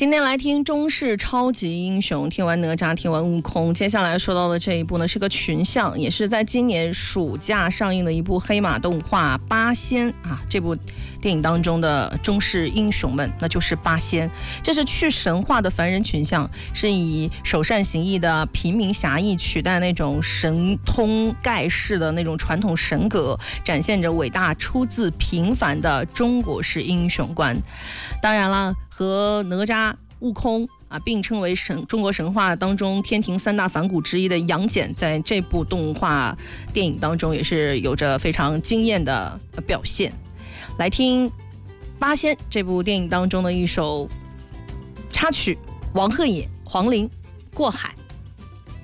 今天来听中式超级英雄，听完哪吒，听完悟空，接下来说到的这一部呢是个群像，也是在今年暑假上映的一部黑马动画《八仙》啊。这部电影当中的中式英雄们，那就是八仙。这是去神话的凡人群像，是以首善行义的平民侠义取代那种神通盖世的那种传统神格，展现着伟大出自平凡的中国式英雄观。当然了，和哪吒、悟空并称为中国神话当中天庭三大反骨之一的杨戬，在这部动画电影当中也是有着非常惊艳的表现。来听《八仙》这部电影当中的一首插曲，王鹤野、黄龄《过海》。